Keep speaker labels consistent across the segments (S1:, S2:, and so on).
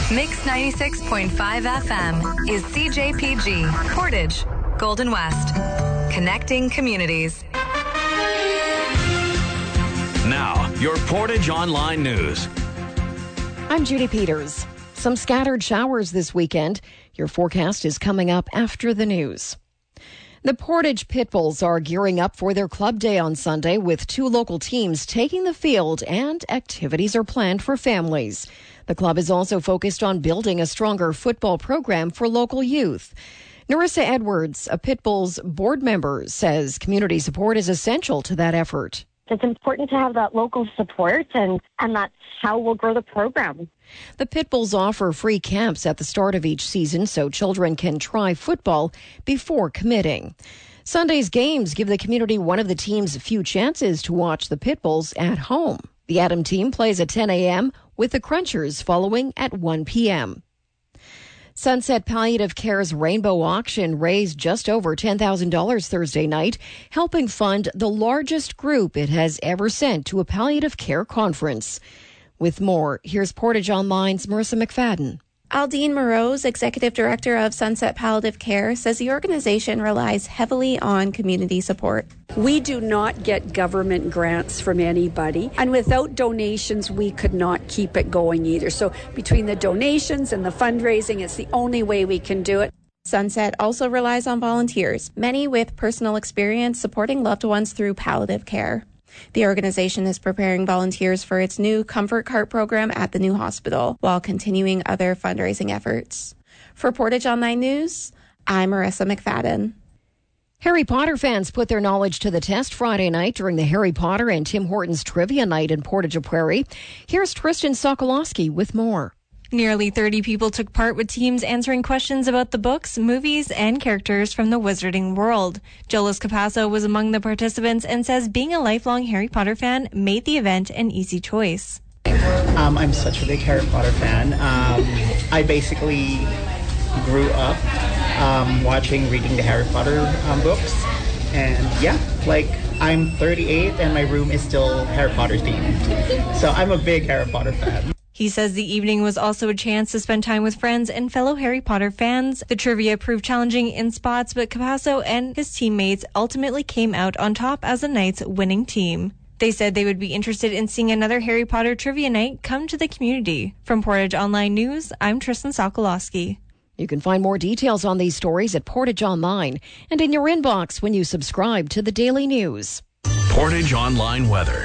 S1: Mix 96.5 FM is CJPG, Portage, Golden West. Connecting communities.
S2: Now, your Portage Online News.
S3: I'm Judy Peters. Some scattered showers this weekend. Your forecast is coming up after the news. The Portage Pitbulls are gearing up for their club day on Sunday with 2 local teams taking the field, and activities are planned for families. The club is also focused on building a stronger football program for local youth. Narissa Edwards, a Pitbulls board member, says community support is essential to that effort.
S4: It's important to have that local support, and that's how we'll grow the program.
S3: The Pitbulls offer free camps at the start of each season so children can try football before committing. Sunday's games give the community one of the team's few chances to watch the Pitbulls at home. The Adam team plays at 10 a.m. with the Crunchers following at 1 p.m. Sunset Palliative Care's Rainbow Auction raised just over $10,000 Thursday night, helping fund the largest group it has ever sent to a palliative care conference. With more, here's Portage Online's Marissa McFadden.
S5: Aldine Moreau, Executive Director of Sunset Palliative Care, says the organization relies heavily on community support.
S6: We do not get government grants from anybody, and without donations, we could not keep it going either. So between the donations and the fundraising, it's the only way we can do it.
S5: Sunset also relies on volunteers, many with personal experience supporting loved ones through palliative care. The organization is preparing volunteers for its new Comfort Cart program at the new hospital, while continuing other fundraising efforts. For Portage Online News, I'm Marissa McFadden.
S3: Harry Potter fans put their knowledge to the test Friday night during the Harry Potter and Tim Hortons Trivia Night in Portage Prairie. Here's Tristan Sokolowski with more.
S7: Nearly 30 people took part, with teams answering questions about the books, movies, and characters from the wizarding world. Jolis Capasso was among the participants and says being a lifelong Harry Potter fan made the event an easy choice.
S8: I'm such a big Harry Potter fan. I basically grew up reading the Harry Potter books. And I'm 38 and my room is still Harry Potter themed. So I'm a big Harry Potter fan.
S7: He says the evening was also a chance to spend time with friends and fellow Harry Potter fans. The trivia proved challenging in spots, but Capasso and his teammates ultimately came out on top as the night's winning team. They said they would be interested in seeing another Harry Potter trivia night come to the community. From Portage Online News, I'm Tristan Sokolowski.
S3: You can find more details on these stories at Portage Online and in your inbox when you subscribe to the Daily News.
S2: Portage Online weather.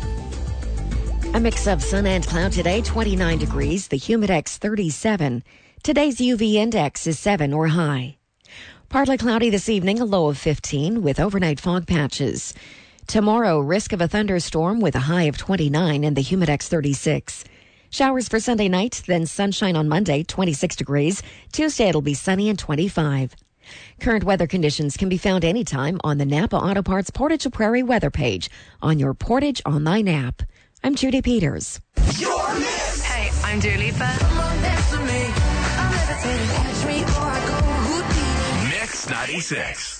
S3: A mix of sun and cloud today, 29 degrees, the Humidex 37. Today's UV index is 7 or high. Partly cloudy this evening, a low of 15 with overnight fog patches. Tomorrow, risk of a thunderstorm with a high of 29 and the Humidex 36. Showers for Sunday night, then sunshine on Monday, 26 degrees. Tuesday, it'll be sunny and 25. Current weather conditions can be found anytime on the Napa Auto Parts Portage Prairie weather page on your Portage Online app. I'm Judy Peters.
S1: Hey, I'm Dua Lipa.
S2: Mix 96.